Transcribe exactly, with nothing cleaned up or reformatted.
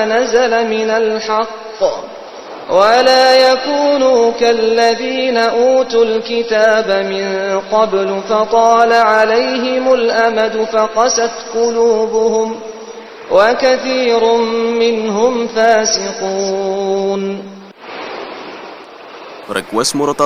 نزل من الحق ولا يكونوا كالذين أوتوا الكتاب من قبل فطال عليهم الأمد فقست قلوبهم وكثير منهم فاسقون. Request